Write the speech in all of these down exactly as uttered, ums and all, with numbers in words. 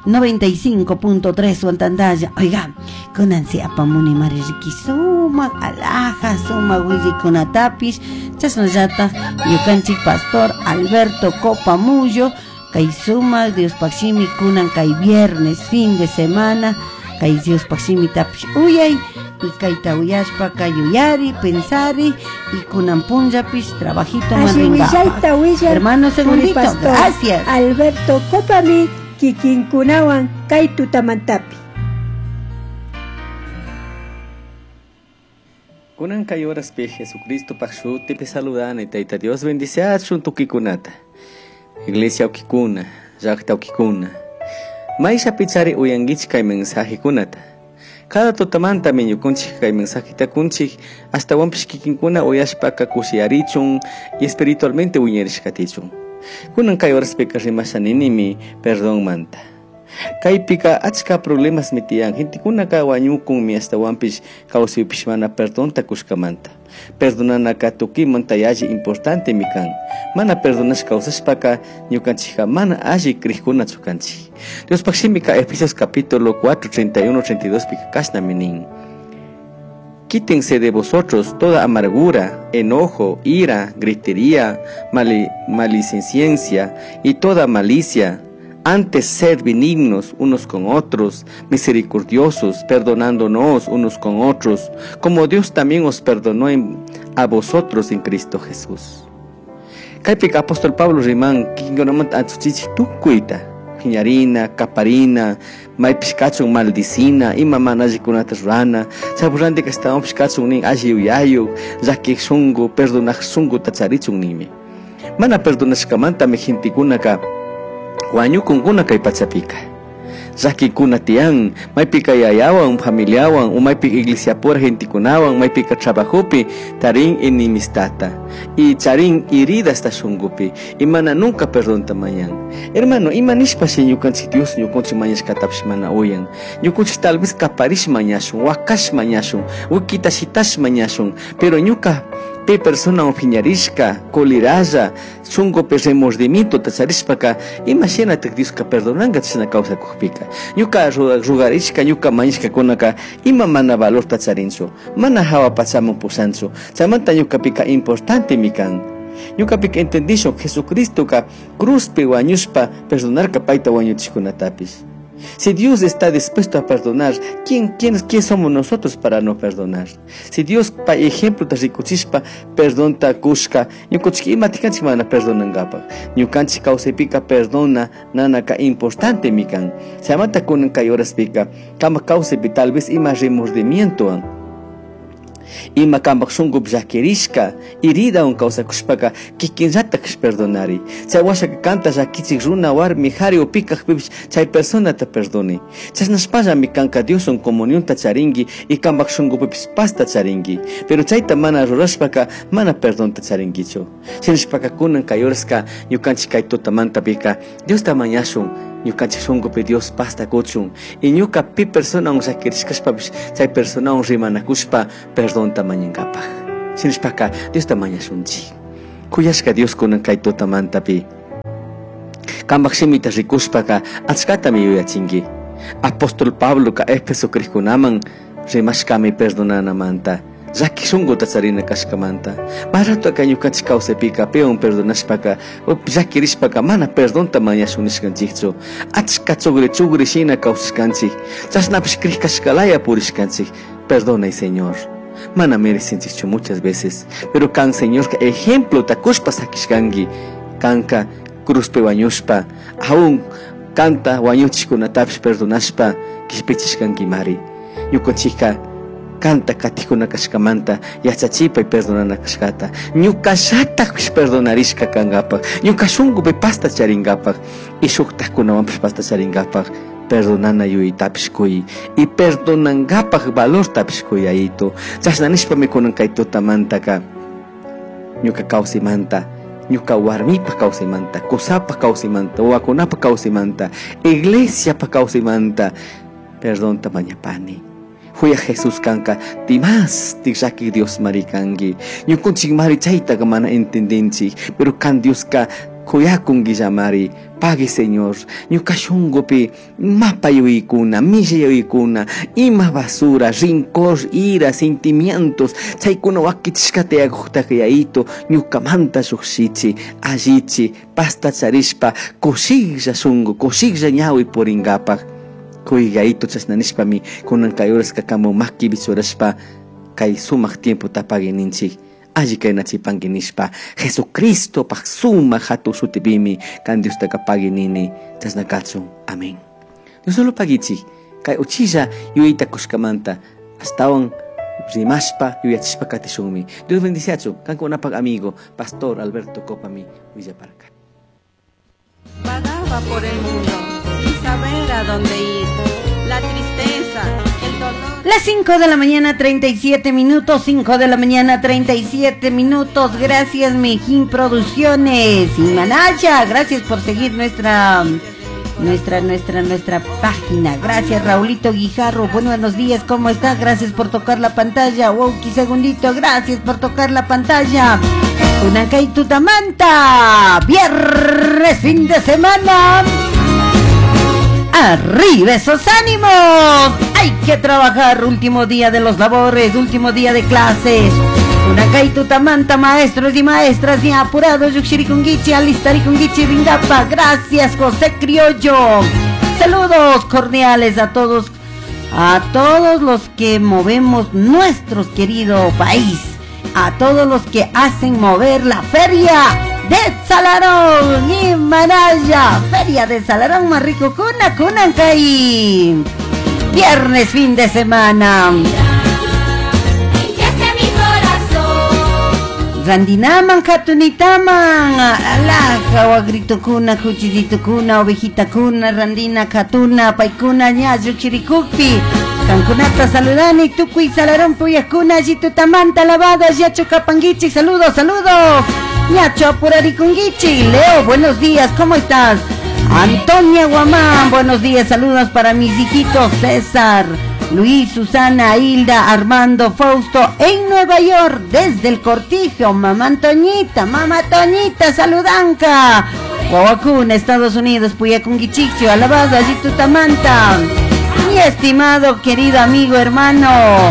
noventa y cinco punto tres Suantandaya. Oiga, con ansiapa muni maririki suma, alaja, suma, willy con atapis, chasnayata, yukanchik pastor Alberto Copamullo, kay suma, Dios paximi kunan kay viernes, fin de semana, kay Dios paximi tapis uyay, y kay tauyashpa kay uyari, pensari, y kunan punjapis, trabajito mandingapa. Hermano segundito, gracias. Alberto Copami, kikinkunawan kay tutamantapi. Kunan kay horas pe Jesucristo paxu te saludane taita Dios bendice a chuntukikunata. Iglesia ukikuna, jakta ukikuna. Maisha pichari uyangich kay mensaje kunata. Cada totamanta menyo kunchik kay mensaje ta kunchik hasta wampish kikinkuna uyashpaka kushiarichun y espiritualmente uñerishkatichun. Kunan kay horas pe karimashaninimi perdón manta. Kay pika achka problemas mitian gente kuna ka wañukun mi hasta wampish kawsipish mana perdón ta kushkamanta. Perdonana ka tuki montayaji importante mikan. Mana perdonas causashpaka ñukanchika mana alli krikuna chukanchi. Dios paximika Efesios capítulo cuatro, treinta y uno, treinta y dos pika kashna menin. Quítense de vosotros toda amargura, enojo, ira, gritería, mali, malicencia y toda malicia. Antes ser benignos unos con otros, misericordiosos, perdonándonos unos con otros, como Dios también os perdonó en, a vosotros en Cristo Jesús. Kaipik apóstol Pablo Rimán, kingonamant atsuchichi tukuita, kiñarina, caparina, may piskachong maldicina, ima manaji kunatas rana, saburante que estamos piskachong ning aji uyayo, jaki sungo, perdonak sungo tatsarichong nimi. Mana perdonas kamanta me hintikunaka, Wanyu kungkuna kay patsapika. Zaki kuna tiang, may pika yayawang, familiawang, umay pika iglesia por gente kunawang, may pika trabajopi, taring inimistata. Y charing irida sta shungupi, imana nunca perdón tamayan. Hermano, imanish pa si nyukan si Dios nyukon si manyas katapsh mana oyan. Nyukon si tal vez kaparish manyashun, wakash manyashun, wikitashitash manyashun, pero nyuka pe persona opiñarishka, coliraya, chungo pe remordimiento tazarishpaka, imagínate que Dios ka perdonanga tsina causa kujpika. Nyuka rugarishka, nyuka manishka konaka, ima mana valor tazarincho, mana hawa pasamo pusancho, samanta nyuka pika importante mikan. Nyuka pika entendisho Jesucristo ka cruz pe wañushpa perdonar kapaita wañuchkunatapis. Si Dios está dispuesto a perdonar, ¿quién, quién, quién somos nosotros para no perdonar? Si Dios, pa ejemplo, ta rikuchispa, perdón ta kushka, ñukuchki imatikanchik mana perdonangapa. Ñukanchik kausepika perdona, nanaka importante mikan. Se amata kunan kay horas pika, kama kausepi tal vez ima remordimiento. Ima kambak shungup jakirishka, irida un causa kushpaka, kikinjata kish perdonari. Chay washa que canta jakichik runa war mi hari o pika kpipish, chay persona ta perdoni. Chas nashpaya mi kanka Dios un comunión ta charingi, y kambak shungupipis pasta charingi. Pero chay ta mana rurashpaka, mana perdón ta charingicho. Sinishpaka kunan kayorska, yukanchi kay tota manta pika, Dios ta mañashun. Ñukanchik shungupi Dios pasta kuchun y ñuka pi persona un sakirishkashpapish chay persona un rimanakushpa perdón tamañankapaj. Sinishpaka Dios tamañashunchi. Kuyashka Dios kunan kay tutamantapi. Kambak shimita rikushpaka achkatami yuyachinki. Apóstol Pablo ka Efeso krikunaman rimashkami perdonanamanta. Jaki shungo tatsarina kashkamanta. Marato ka ñukanchik kawsaypika peon perdonashpaka o llakirishpaka mana perdón tamañashunishkanchikchu. Achka chugri chugri shina kawsashkanchik. Chasnapish krikashkalaya purishkanchik. Perdonay, Señor. Mana merecinchikchu muchas veces. Pero kan Señor ka ejemplo takushpa sakishkanki. Kanka cruzpe wañushpa. Aún kanta wañuchkunatapish perdonashpa kishpichishkanki mari. Ñukanchikka canta katikuna kashkamanta yachachipa y perdonana kashkata ñukashata perdonarishka kangapak ñukashungupi pasta charingapak y shuktakunawanpish pasta charingapak perdonana yuyitapish kuy y perdonangapak valor tapish kuyayito chasnanishpami kunan kay tutamantaka ñuka kawsimanta ñuka warmipa kawsimanta kusapa kawsimanta wakunapa kawsimanta iglesiapa kawsimanta perdón tamañapani. Fui a Jesús kanka, timas, tigaki Dios marikangi. Ñukunchik mari chayta mana entendinchik, pero kan Dios ka kuyakungi llamari pague Señor ñuka shungupi mapayuykuna millayaykuna ima basura rincor ira sentimientos chaykuna wakitishkatayakuqtaqa yayito ñukamanta lluqshichi allichi pasta charishpa kushilla shunqu kushilla ñawi puringapaq kuygayito chasnanishpami kunan kay horas kakamu maki bichurashpa kay sumaq tiempo tapagi ninchik alli kaynachipanki nishpa Jesucristo paq sumaq hatu shutipimi kan Dios takapagi nini chasnakachu amén. No solo pagichik kay uchilla yuyita kushkamanta astawan rimashpa yuyachishpa katishunmi. Dios bendiciachu kankunapaq amigo Pastor Alberto Copami Villaparca. Vagaba por el mundo sin saber a dónde ir. La tristeza, el dolor. Las cinco de la mañana, treinta y siete minutos. cinco de la mañana, treinta y siete minutos. Gracias, Mejín Producciones y Manaya. Gracias por seguir nuestra, nuestra, nuestra, nuestra página. Gracias, Raulito Guijarro. Buenos días, ¿cómo estás? Gracias por tocar la pantalla. Woki Segundito, gracias por tocar la pantalla. Unancay Tutamanta. Viernes, fin de semana. ¡Arriba esos ánimos! Hay que trabajar, último día de los labores, último día de clases. Unancay Tutamanta, maestros y maestras, ya apurados, Yuxirikungichi, Alistarikungichi, Ringapa. Gracias, José Criollo. Saludos cordiales a todos, a todos los que movemos nuestro querido país, a todos los que hacen mover la feria de Salarón y Manaya, feria de Salarón más rico kuna Kunancay. Viernes, fin de semana. Randinaman, katunitaman, alaja, wagrito kuna, cuchillito kuna, ovejita kuna, randina, katuna, paikuna, ñazu, chirikupi. Cancunata saludani, tucuy, Salarón, puyacuna, yitutamanta, lavadas, yacho, capanguichi, saludos, saludos. Ñacho Apurarikungichi. Leo, buenos días, ¿cómo estás? Antonia Guamán, buenos días, saludos para mis hijitos César, Luis, Susana, Hilda, Armando, Fausto en Nueva York, desde el Cortijo. Mamá Antoñita, mamá Toñita, saludanca. Guaguacuna, Estados Unidos, Puyacunguichicho, alabado, allí Tutamanta. Mi estimado, querido amigo, hermano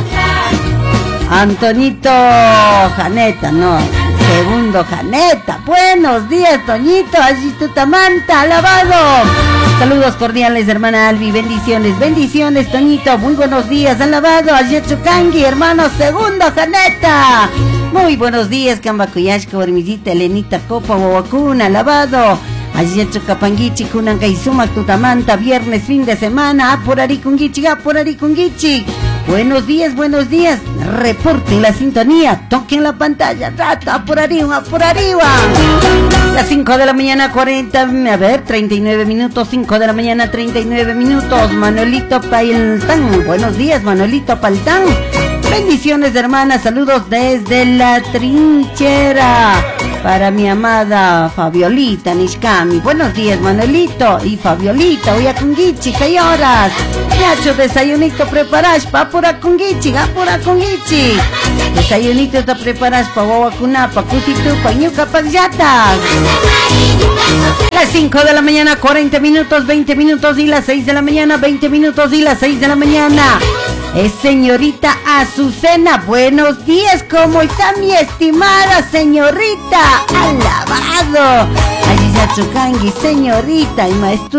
Antonito Janeta, no, segundo Janeta. Buenos días, Toñito, allí Tutamanta, alabado. Saludos cordiales, hermana Albi, bendiciones, bendiciones, Toñito, muy buenos días, alabado, allí Chucangi, hermano segundo Janeta. Muy buenos días, Cambacuyashka, Hermisita, Elenita Copa, Huacuna, alabado. Allí Chucapanguichi, Kunancay Sumac, Tutamanta, viernes, fin de semana, Apurarikungichi, Apurarikungichi. Buenos días, buenos días. Reporten la sintonía, toquen la pantalla, rata, por arriba, por arriba. Las cinco de la mañana, cuarenta, a ver, treinta y nueve minutos, cinco de la mañana, treinta y nueve minutos. Manuelito Paltán, buenos días, Manuelito Paltán. Bendiciones, hermanas, saludos desde la trinchera. Para mi amada Fabiolita Nishkami. Buenos días, Manuelito y Fabiolita. Hoy a Kungichi, ¿qué horas? Nacho, desayunito preparas pa pura Kungichi, a pura Kungichi. Desayunito te preparas pa Wawakunapa, Kusitu, pa Ñuka Pagyata. Las cinco de la mañana, cuarenta minutos, veinte minutos y las seis de la mañana, veinte minutos y las seis de la mañana. Es señorita Azucena, buenos días, ¿cómo está mi estimada señorita? Alabado. Allí ya Chucangi, señorita y maestro.